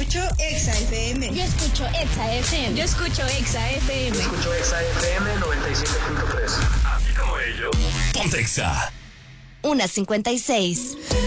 escucho Exa FM. Yo escucho Exa FM. Yo escucho Exa FM. Yo escucho Exa FM 97.3. Así como ellos. Ponte Exa. 1:56.